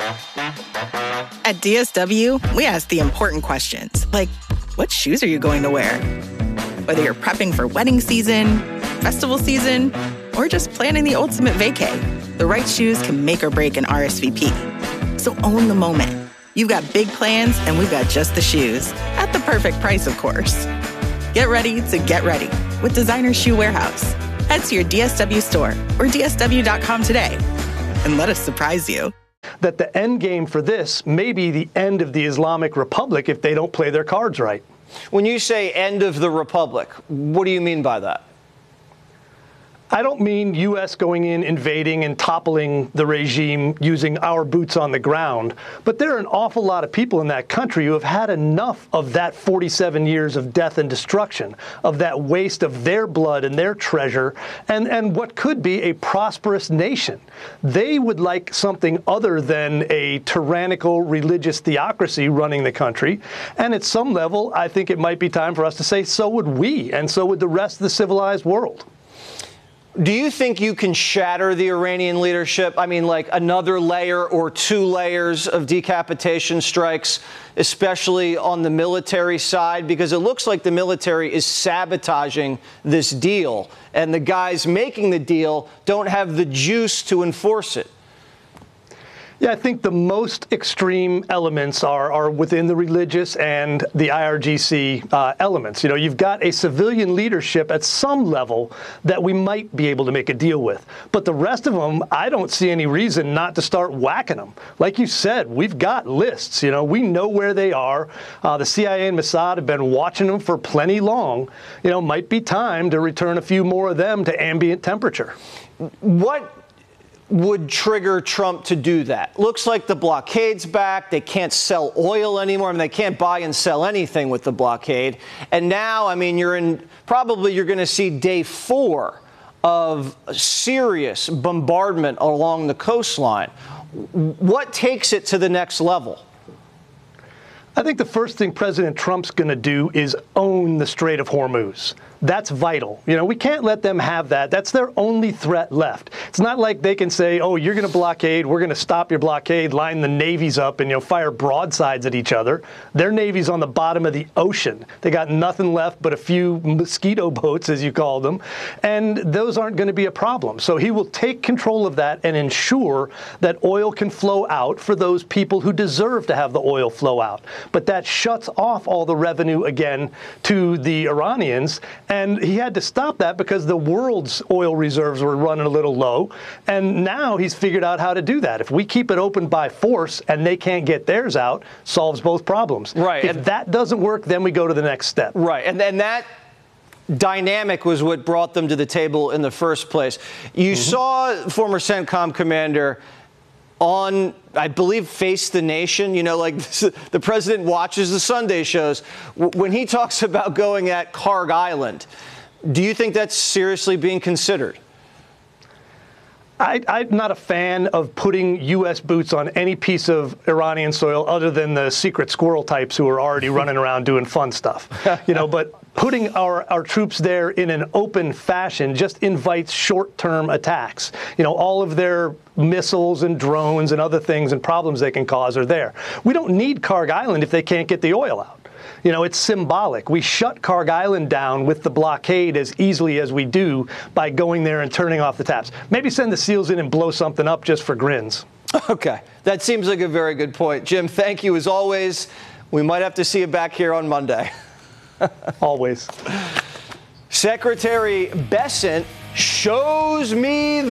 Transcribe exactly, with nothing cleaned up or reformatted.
At D S W, we ask the important questions, like, what shoes are you going to wear? Whether you're prepping for wedding season, festival season, or just planning the ultimate vacay, the right shoes can make or break an R S V P. So own the moment. You've got big plans, and we've got just the shoes. At the perfect price, of course. Get ready to get ready with Designer Shoe Warehouse. Head to your D S W store or D S W dot com today and let us surprise you. That the end game for this may be the end of the Islamic Republic if they don't play their cards right. When you say end of the Republic, what do you mean by that? I don't mean U S going in, invading, and toppling the regime using our boots on the ground, but there are an awful lot of people in that country who have had enough of that forty-seven years of death and destruction, of that waste of their blood and their treasure, and, and what could be a prosperous nation. They would like something other than a tyrannical religious theocracy running the country, and at some level, I think it might be time for us to say, so would we, and so would the rest of the civilized world. Do you think you can shatter the Iranian leadership? I mean, like another layer or two layers of decapitation strikes, especially on the military side? Because it looks like the military is sabotaging this deal, and the guys making the deal don't have the juice to enforce it. Yeah, I think the most extreme elements are, are within the religious and the I R G C uh, elements. You know, you've got a civilian leadership at some level that we might be able to make a deal with. But the rest of them, I don't see any reason not to start whacking them. Like you said, we've got lists. You know, we know where they are. Uh, the C I A and Mossad have been watching them for plenty long. You know, might be time to return a few more of them to ambient temperature. What would trigger Trump to do that? Looks like the blockade's back. They can't sell oil anymore. I mean, they can't buy and sell anything with the blockade. And now, I mean, you're in, probably you're going to see day four of serious bombardment along the coastline. What takes it to the next level? I think the first thing President Trump's going to do is own the Strait of Hormuz. That's vital. You know, we can't let them have that. That's their only threat left. It's not like they can say, oh, you're going to blockade, we're going to stop your blockade, line the navies up and, you know, fire broadsides at each other. Their navy's on the bottom of the ocean. They got nothing left but a few mosquito boats, as you call them, and those aren't going to be a problem. So he will take control of that and ensure that oil can flow out for those people who deserve to have the oil flow out. But that shuts off all the revenue again to the Iranians. And he had to stop that because the world's oil reserves were running a little low. And now he's figured out how to do that. If we keep it open by force and they can't get theirs out, solves both problems. Right. If and that doesn't work, then we go to the next step. Right. And then that dynamic was what brought them to the table in the first place. You mm-hmm. saw former CENTCOM commander on, I believe, Face the Nation, you know, like the president watches the Sunday shows. When he talks about going at Kharg Island, do you think that's seriously being considered? I, I'm not a fan of putting U S boots on any piece of Iranian soil other than the secret squirrel types who are already running around doing fun stuff. You know, but putting our, our troops there in an open fashion just invites short-term attacks. You know, all of their missiles and drones and other things and problems they can cause are there. We don't need Kharg Island if they can't get the oil out. You know, it's symbolic. We shut Kharg Island down with the blockade as easily as we do by going there and turning off the taps. Maybe send the SEALs in and blow something up just for grins. Okay. That seems like a very good point. Jim, thank you as always. We might have to see you back here on Monday. Always. Secretary Bessent shows me